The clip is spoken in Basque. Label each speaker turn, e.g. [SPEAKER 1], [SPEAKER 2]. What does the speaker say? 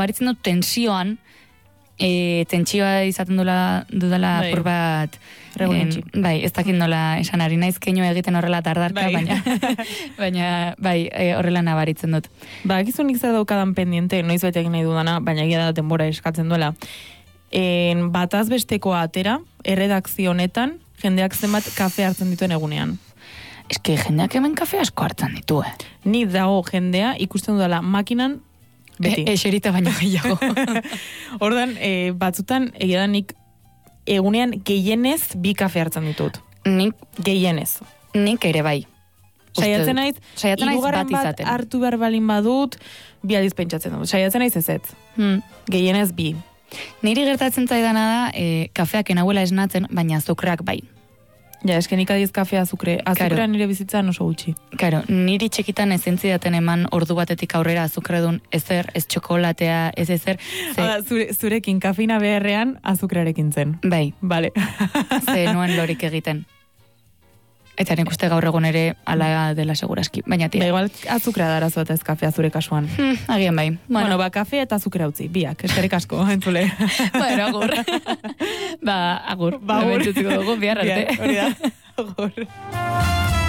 [SPEAKER 1] Baritzen dut tensioan, tentsioa izaten dudala
[SPEAKER 2] Bai.
[SPEAKER 1] apur bat, bai, ez dakit nola esan ari naiz keinu egiten horrela tardarka,
[SPEAKER 2] Bai.
[SPEAKER 1] baina bai, horrela nabaritzen dut.
[SPEAKER 2] Gizunik zer daukadan pendiente, noiz bete egin nahi dudana, baina egia da denbora eskatzen duela. Bataz bestekoa atera, erredakzio honetan, jendeak zenbat kafe hartzen dituen egunean.
[SPEAKER 1] Eske jendeak hemen kafe asko hartzen ditu,
[SPEAKER 2] Ni dago jendea ikusten dudala makinan beti.
[SPEAKER 1] Eserita baino gehiago.
[SPEAKER 2] Ordan, batzutan, egia da nik egunean gehienez 2 kafe hartzen ditut.
[SPEAKER 1] Nik ere bai.
[SPEAKER 2] Saiatzen naiz,
[SPEAKER 1] Saiatzen naiz
[SPEAKER 2] hirugarren
[SPEAKER 1] bat
[SPEAKER 2] bat
[SPEAKER 1] izaten.
[SPEAKER 2] hartu behar balin badut, 2 aldiz pentsatzen dut. Saiatzen naiz ez. Gehienez 2.
[SPEAKER 1] Niri gertatzen zaidana da, kafeak enabuela esnatzen, baina azukrak bai.
[SPEAKER 2] Ja, eske nik adiz kafea azukrea nire bizitzan oso gutxi.
[SPEAKER 1] Karo, niri txekitan ez zentzidaten eman ordu batetik aurrera azukredun ezer, ez txokolatea, ez ezer.
[SPEAKER 2] Zurekin kafeina beharrean azukrarekin zen.
[SPEAKER 1] Bai.
[SPEAKER 2] Vale.
[SPEAKER 1] Ze nuen lorik egiten. Eta nik uste gaur egun ere ala dela seguraski, baina tira.
[SPEAKER 2] Igual azukra da arazoa eta ez kafea zure kasuan.
[SPEAKER 1] Agian bai.
[SPEAKER 2] Bueno, kafea eta azukra utzi, biak, eskerrik asko, entzule.
[SPEAKER 1] Bueno, agur. Agur.
[SPEAKER 2] Agur.
[SPEAKER 1] Hemen dugu, bihar arte.
[SPEAKER 2] Hori da, agur.